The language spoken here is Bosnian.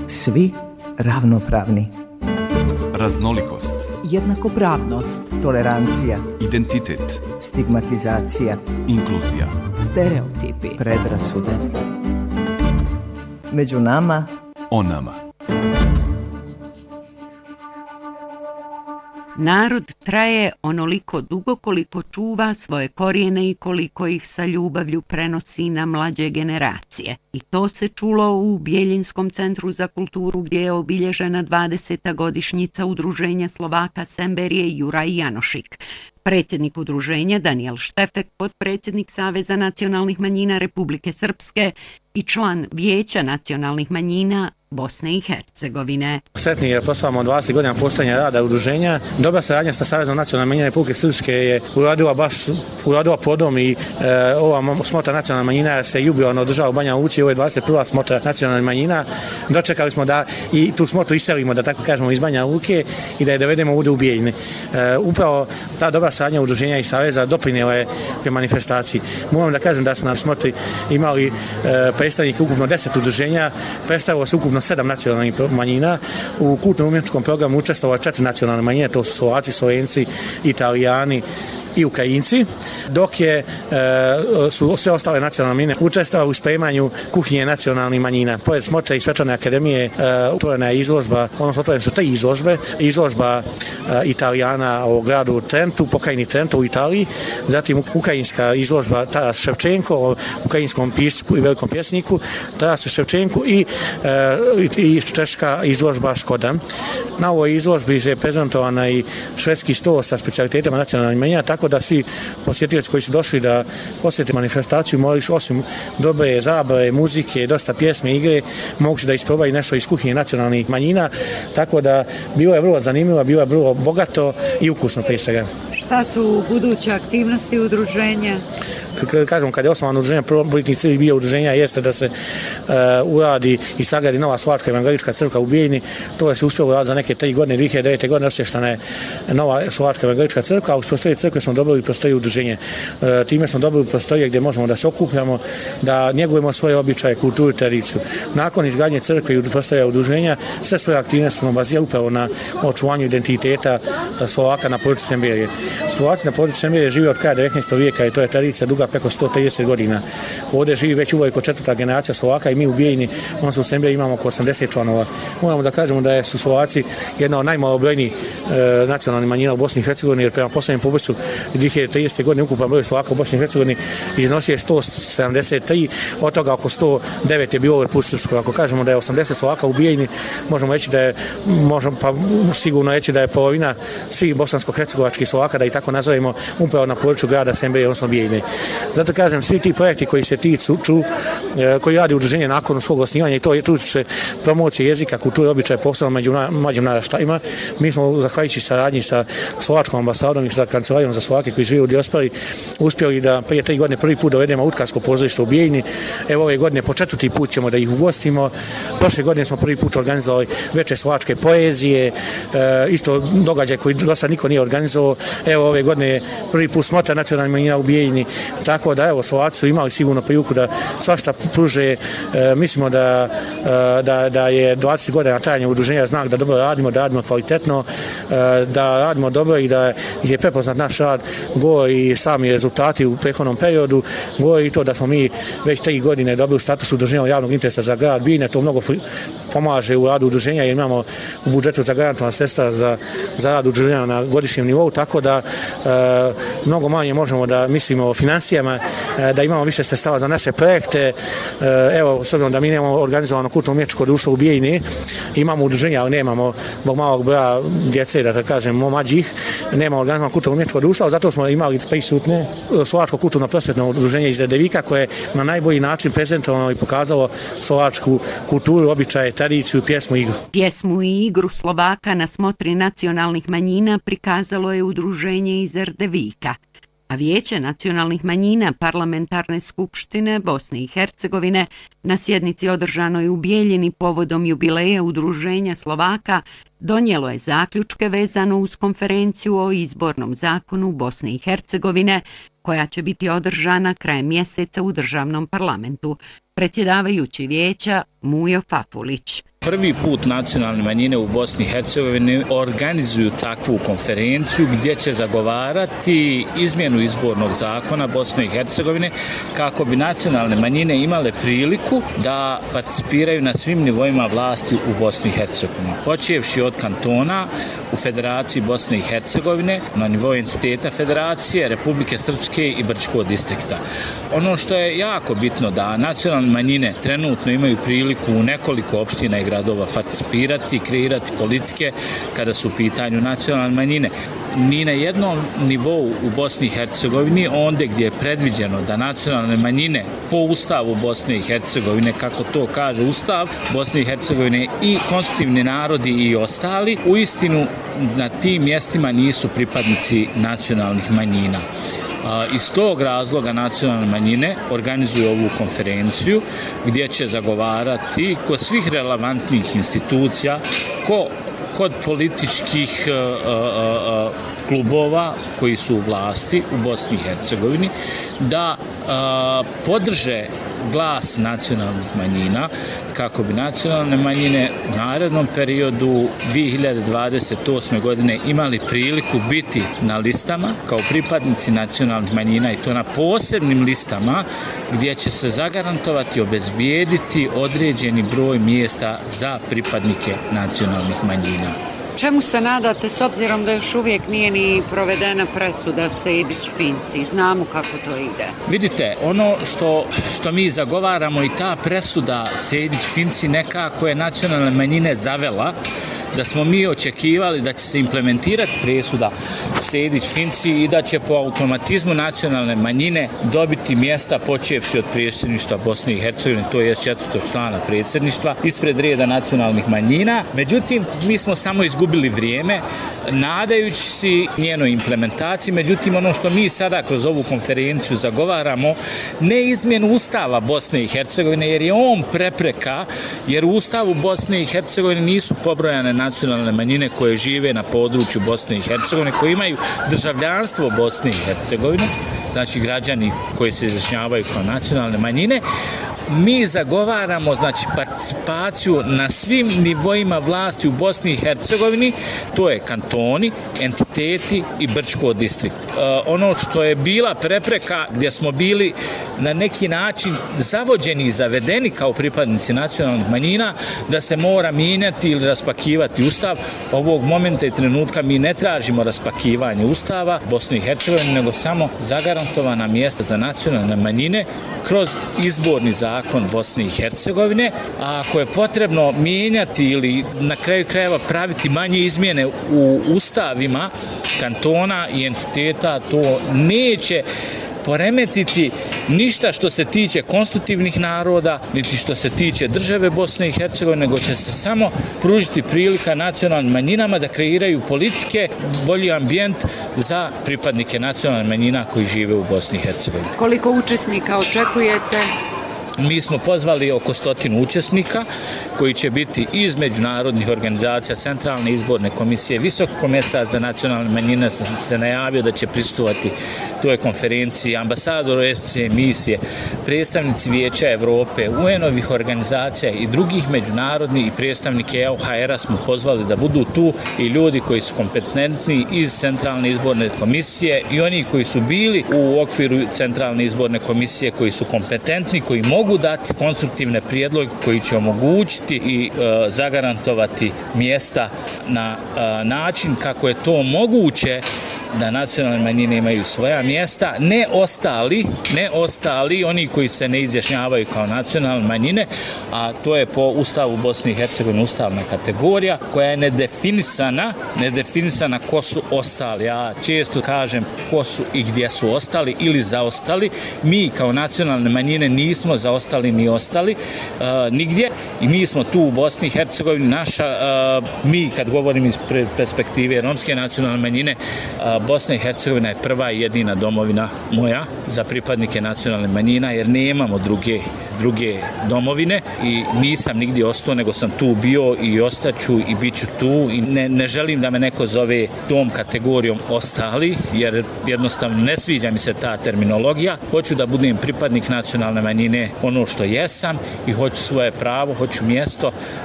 Svi ravnopravni. Raznolikost. Jednakopravnost. Tolerancija. Identitet. Stigmatizacija. Inkluzija. Stereotipi. Predrasude. Među nama. O nama. Narod traje onoliko dugo koliko čuva svoje korijene i koliko ih sa ljubavlju prenosi na mlađe generacije. I to se čulo u Bjeljinskom centru za kulturu gdje je obilježena 20. godišnjica udruženja Slovaka Semberije Juraj Janošik. Predsjednik udruženja Danijel Štefek, potpredsjednik Saveza nacionalnih manjina Republike Srpske i član Vijeća nacionalnih manjina Bosne i Hercegovine. Sretni je proslavamo 20 godina postojanja rada udruženja. Dobra saradnja sa Savezom nacionalnih manjina Republike Srpske je uradila plodom i ova smotra nacionalnih manjina se jubilarno održava u Banja Luci. Ovo je 21. smotra nacionalnih manjina. Dočekali smo da i tu smotru iselimo, da tako kažemo, iz Banja Luke i da je dovedemo ovdje u Bijeljini. Upravo ta dobra saradnja udruženja i Saveza doprinijela je ke manifestaciji. Moram da kažem da smo na smotri imali predstavnike ukupno 10 udruženja, predstavilo se ukupno 7 nacionalnih manjina. U kulturno-umjetničkom programu učestvovalo 4 nacionalne manjine, to su Slovaci, Slovenci, Italijani i Ukrajinci, dok su sve ostale nacionalne manjine učestvovale u spremanju kuhinje nacionalnih manjina. Pored smotre i svečane akademije otvorena je izložba, odnosno otvorene su 3 izložbe. Izložba Italijana o gradu Trentu, pokrajini Trento u Italiji, zatim ukrajinska izložba Taras Ševčenko o ukrajinskom piscu i velikom pjesniku Tarasu Ševčenku i češka izložba Škoda. Na ovoj izložbi je prezentovana i švedski sto sa specijalitetima nacionalnih manjina, tako da svi posjetioci koji su došli da posjete manifestaciju mogli osim dobre zabave, muzike, dosta pjesme, igre, mogu da isprobaju nešto iz kuhinje nacionalnih manjina, tako da bilo je vrlo zanimljivo, bilo je vrlo bogato i ukusno prije svega. Šta su buduće aktivnosti udruženja? Kažemo, kad je osnovano udruženje, prvobitni cilj bio udruženja jeste da se uradi i sagradi nova Slovačka evangelička crkva u Bijeljini. To je se uspjelo uraditi za neke 3 godine, 2009. godine osvještana je nova Slovačka evangelička crkva, a uz prostorije crkve smo dobili prostorije udruženje. Time smo dobili prostorije gdje možemo da se okupljamo, da njegujemo svoje običaje, kulturu i tradiciju. Nakon izgradnje crkve i prostorija udruženja, sve svoje aktivnosti smo bazirali upravo na očuvanju identiteta Slovaka na području Semberije. Slovaci na području Semberije žive od kraja 19. vijeka i to je tradicija duga preko 130 godina. Ovdje živi već uvijek 4. generacija Slovaka i mi u Bijeljini, odnosno u Semberiji imamo oko 80 članova. Moramo da kažemo da su Slovaci jedna od najmalobrojnijih nacionalnih manjina u Bosni i Hercegovini, jer prema posljednjem popisu 2030. godine ukupan broj Slovaka u Bosni i Hercegovini iznosio je 173, od toga oko 109 je bilo u Republici Srpskoj. Ako kažemo da je 80 Slovaka u Bijeljini, možemo reći da je, sigurno reći da je polovina svih bosansko-hercegovačkih Slovaka, da i tako nazovemo, upravo na području grada Semberije, odnosno Bijeljine. Zato kažem, svi ti projekti koji se tiču, koji radi udruženje nakon svog osnivanja i to je tuče promocije jezika, kulture, običaje, posebno među mlađim naraštajima. Mi smo, zahvaljujući saradnji sa Slovačkom ambasadom i sa kancelarijom za Slovake koji žive u dijaspori, uspjeli da prije 3 godine prvi put dovedemo Utkarsko pozorište u Bijeljini. Evo ove godine po 4. put ćemo da ih ugostimo. Prošle godine smo prvi put organizovali veče slovačke poezije, isto događaj koji do sad niko nije organizovao. Evo ove godine prvi put smotra nacionalnih manjina u Bijeljini. Tako da evo Slovaci su imali sigurno priliku da svašta pruže. Mislimo da je 20 godina trajanja udruženja znak da dobro radimo, da radimo kvalitetno, da radimo dobro i da je prepoznat naš rad. Govori i sami rezultati u prethodnom periodu, govori i to da smo mi već 3 godine dobili status udruženja od javnog interesa za grad Bijeljine. To mnogo pomaže u radu udruženja jer imamo u budžetu zagarantovana sredstva za rad udruženja na godišnjem nivou, tako da mnogo manje možemo da mislimo o financijama, da imamo više sredstava za naše projekte. Evo, s obzirom da mi nemamo organizovano kulturno-umjetničko društvo u Bijeljini, imamo udruženja, ali nemamo zbog malog broja djece, da kažem, mlađih, nemamo organizovano kulturno-umjetničko društvo, ali zato smo imali prisutne Slovačko kulturno-prosvjetno udruženje iz Redevika koje na najbolji način prezentovano i pokazalo slovačku kulturu, običaje, tradiciju, pjesmu i igru. Pjesmu i igru Slovaka na smotri nacionalnih manjina prikazalo je udruženje iz Erdevika, a Vijeće nacionalnih manjina Parlamentarne skupštine Bosne i Hercegovine na sjednici održanoj u Bijeljini povodom jubileja udruženja Slovaka donijelo je zaključke vezano uz konferenciju o izbornom zakonu Bosne i Hercegovine koja će biti održana krajem mjeseca u državnom parlamentu. Predsjedavajući vijeća Mujo Fafulić. Prvi put nacionalne manjine u Bosni i Hercegovini organizuju takvu konferenciju gdje će zagovarati izmjenu izbornog zakona Bosne i Hercegovine kako bi nacionalne manjine imale priliku da participiraju na svim nivoima vlasti u Bosni i Hercegovini. Počevši od kantona u Federaciji Bosne i Hercegovine, na nivou entiteta Federacije, Republike Srpske i Brčkog distrikta. Ono što je jako bitno da nacionalne manjine trenutno imaju priliku u nekoliko opština i gradova participirati i kreirati politike kada su u pitanju nacionalne manjine. Ni na jednom nivou u Bosni i Hercegovini, onde gdje je predviđeno da nacionalne manjine po Ustavu Bosne i Hercegovine, kako to kaže Ustav Bosne i Hercegovine, i konstitutivni narodi i ostali, uistinu na tim mjestima nisu pripadnici nacionalnih manjina. Iz tog razloga nacionalne manjine organizuju ovu konferenciju gdje će zagovarati kod svih relevantnih institucija, kod političkih klubova koji su u vlasti u Bosni i Hercegovini, da podrže glas nacionalnih manjina kako bi nacionalne manjine u narednom periodu 2028. godine imali priliku biti na listama kao pripadnici nacionalnih manjina, i to na posebnim listama gdje će se zagarantovati, obezbijediti određeni broj mjesta za pripadnike nacionalnih manjina. Čemu se nadate s obzirom da još uvijek nije ni provedena presuda Sejdić-Finci? Znamo kako to ide. Vidite, ono što mi zagovaramo i ta presuda Sejdić-Finci nekako je nacionalne manjine zavela, da smo mi očekivali da će se implementirati presuda Sejdić-Finci i da će po automatizmu nacionalne manjine dobiti mjesta počevši od predsjedništva Bosne i Hercegovine, to je 4. člana predsjedništva, ispred reda nacionalnih manjina. Međutim, mi smo samo izgubili vrijeme nadajući si njenoj implementaciji. Međutim, ono što mi sada kroz ovu konferenciju zagovaramo, ne izmjenu Ustava Bosne i Hercegovine, jer je on prepreka, jer u Ustavu Bosne i Hercegovine nisu pobrojane nacionalne manjine koje žive na području Bosne i Hercegovine, koji imaju državljanstvo Bosne i Hercegovine, znači građani koji se izjašnjavaju kao nacionalne manjine. Mi zagovaramo, znači, participaciju na svim nivoima vlasti u Bosni i Hercegovini, to je kantoni, entiteti i Brčko distrikt. Ono što je bila prepreka gdje smo bili na neki način zavođeni i zavedeni kao pripadnici nacionalnih manjina, da se mora mijenjati ili raspakivati Ustav. Ovog momenta i trenutka mi ne tražimo raspakivanje Ustava Bosne i Hercegovine, nego samo zagarantovana mjesta za nacionalne manjine kroz izborni zakon Bosne i Hercegovine. A ako je potrebno mijenjati ili na kraju krajeva praviti manje izmjene u ustavima kantona i entiteta, to neće poremetiti ništa što se tiče konstitutivnih naroda, niti što se tiče države Bosne i Hercegovine, nego će se samo pružiti prilika nacionalnim manjinama da kreiraju politike, bolji ambijent za pripadnike nacionalnih manjina koji žive u Bosni i Hercegovini. Koliko učesnika očekujete? Mi smo pozvali oko 100 učesnika koji će biti iz međunarodnih organizacija, Centralne izborne komisije, Visoki komesar za nacionalne manjine se najavio da će prisustvovati toj konferenciji, ambasador OSCE misije, predstavnici Vijeća Evrope, UN-ovih organizacija i drugih međunarodnih, i predstavnike EOHR-a smo pozvali da budu tu, i ljudi koji su kompetentni iz Centralne izborne komisije i oni koji su bili u okviru Centralne izborne komisije, koji su kompetentni, koji mogu dati konstruktivne prijedloge koji će omogućiti i zagarantovati mjesta na način kako je to moguće da nacionalne manjine imaju svoja mjesta, ne ostali, oni koji se ne izjašnjavaju kao nacionalne manjine, a to je po Ustavu Bosne i Hercegovine ustavna kategorija koja je nedefinisana ko su ostali. Ja često kažem ko su i gdje su ostali ili zaostali. Mi kao nacionalne manjine nismo zaostali ni ostali nigdje, i mi smo tu u Bosni i Hercegovini. Mi kad govorim iz perspektive romske nacionalne manjine, Bosna i Hercegovina je prva i jedina domovina moja za pripadnike nacionalne manjina, jer nemamo druge domovine i nisam nigdje ostao, nego sam tu bio i ostaću i bit ću tu i ne želim da me neko zove tom kategorijom ostali, jer jednostavno ne sviđa mi se ta terminologija. Hoću da budem pripadnik nacionalne manjine, ono što jesam, i hoću svoje pravo, hoću mjesto